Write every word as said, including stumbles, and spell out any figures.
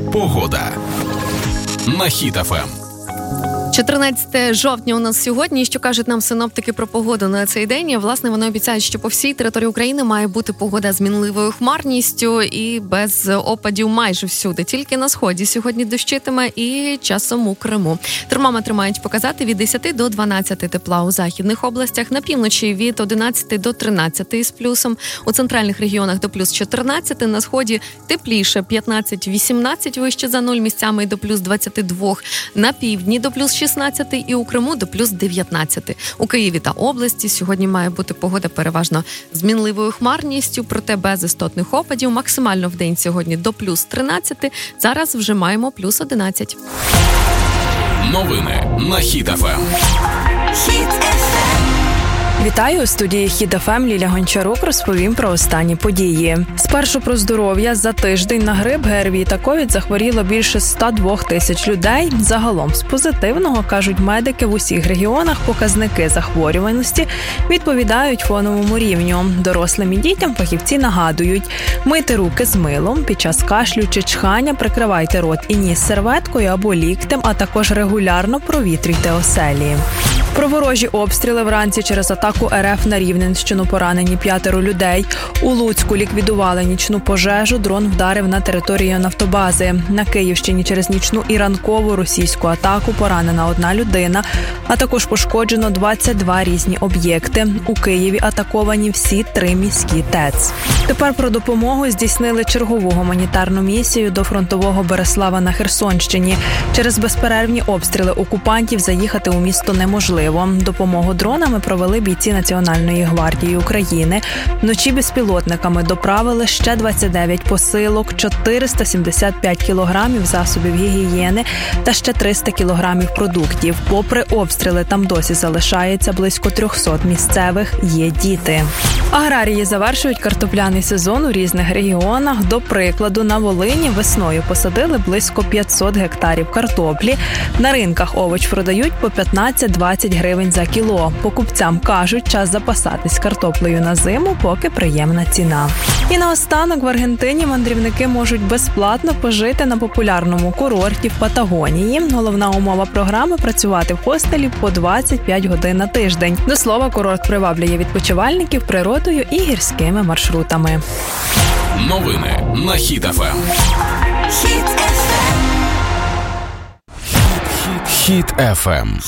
Погода на Хіт еф ем. чотирнадцяте жовтня у нас сьогодні. Що кажуть нам синоптики про погоду на цей день? Власне, вони обіцяють, що по всій території України має бути погода з мінливою хмарністю і без опадів майже всюди. Тільки на сході сьогодні дощитиме і часом у Криму. Термометри мають показати від десяти до дванадцяти тепла у західних областях, на півночі від одинадцяти до тринадцяти з плюсом, у центральних регіонах до плюс чотирнадцяти, на сході тепліше п'ятнадцять-вісімнадцять вище за нуль, місцями до плюс двадцяти двох, на півдні до плюс шістнадцяти і у Криму до плюс дев'ятнадцяти. У Києві та області сьогодні має бути погода переважно з мінливою хмарністю, проте без істотних опадів. Максимально в день сьогодні до плюс тринадцяти, зараз вже маємо плюс одинадцять. Новини на Хіт еф ем. Хіт еф ем. Вітаю, у студії Хіт еф ем Ліля Гончарук розповім про останні події. Спершу про здоров'я. За тиждень на грип, ГРВІ та ковід захворіло більше сто два тисяч людей. Загалом з позитивного, кажуть медики, в усіх регіонах показники захворюваності відповідають фоновому рівню. Дорослим і дітям фахівці нагадують: мийте руки з милом, під час кашлю чи чхання прикривайте рот і ніс серветкою або ліктем, а також регулярно провітрюйте оселі. Про ворожі обстріли. Вранці через атаку РФ на Рівненщину поранені п'ятеро людей. У Луцьку ліквідували нічну пожежу, дрон вдарив на територію нафтобази. На Київщині через нічну і ранкову російську атаку поранена одна людина, а також пошкоджено двадцять два різні об'єкти. У Києві атаковані всі три міські ТЕЦ. Тепер про допомогу. Здійснили чергову гуманітарну місію до фронтового Береслава на Херсонщині. Через безперервні обстріли окупантів заїхати у місто неможливо. Допомогу дронами провели бійці Національної гвардії України. Вночі безпілотниками доправили ще двадцять дев'ять посилок, чотириста сімдесят п'ять кілограмів засобів гігієни та ще триста кілограмів продуктів. Попри обстріли, там досі залишається близько триста місцевих, є діти. Аграрії завершують картопляний сезон у різних регіонах. До прикладу, на Волині весною посадили близько п'ятсот гектарів картоплі. На ринках овоч продають по п'ятнадцять-двадцять гривень за кіло. Покупцям кажуть, час запасатись картоплею на зиму, поки приємна ціна. І наостанок, в Аргентині мандрівники можуть безплатно пожити на популярному курорті в Патагонії. Головна умова програми – працювати в хостелі по двадцять п'ять годин на тиждень. До слова, курорт приваблює відпочивальників природою і гірськими маршрутами. Новини на Хіт еф ем. Хіт еф ем. Хіт еф ем.